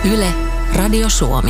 Yle, Radio Suomi.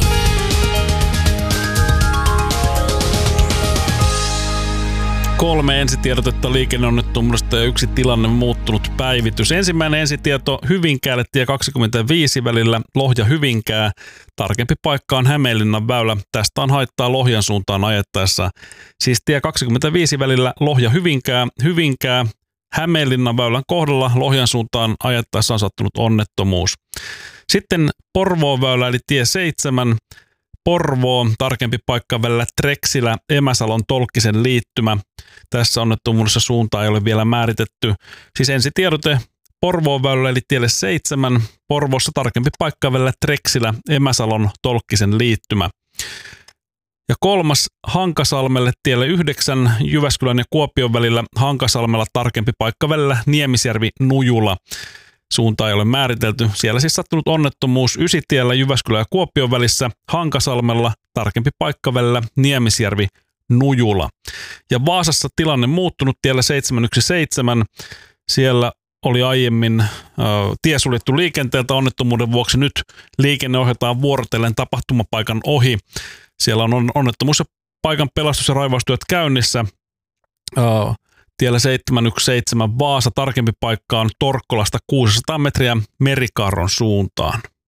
Kolme ensitiedotetta liikenneonnettomuudesta ja yksi tilanne muuttunut päivitys. Ensimmäinen ensitieto Hyvinkäälle tie 25 välillä Lohja-Hyvinkää. Tarkempi paikka on Hämeenlinnan väylä. Tästä on haittaa Lohjan suuntaan ajettaessa. Siis tie 25 välillä Lohja-Hyvinkää. Hyvinkää Hämeenlinnan väylän kohdalla Lohjan suuntaan ajettaessa on sattunut onnettomuus. Sitten Porvoon väylä eli tie 7. Porvoo, tarkempi paikka välillä Treksilä, Emäsalon Tolkkisen liittymä. Tässä onnettomuudessa suuntaa ei ole vielä määritetty. Siis ensitiedote Porvoon väylällä eli tielle 7. Porvoossa tarkempi paikka välillä Treksilä, Emäsalon Tolkkisen liittymä. Ja kolmas Hankasalmelle tielle 9 Jyväskylän ja Kuopion välillä Hankasalmella tarkempi paikka välillä Niemisjärvi Nujula. Suunta ei ole määritelty. Siellä siis sattunut onnettomuus Ysitiellä Jyväskylän ja Kuopion välissä Hankasalmella tarkempi paikka välillä Niemisjärvi Nujula. Ja Vaasassa tilanne muuttunut tiellä 717. Siellä oli aiemmin tie suljettu liikenteeltä onnettomuuden vuoksi. Nyt liikenne ohjataan vuorotellen tapahtumapaikan ohi. Siellä on onnettomuus ja paikan pelastus- ja raivaustyöt käynnissä. Tiellä 717 Vaasa, tarkempi paikka on Torkkolasta 600 metriä Merikarron suuntaan.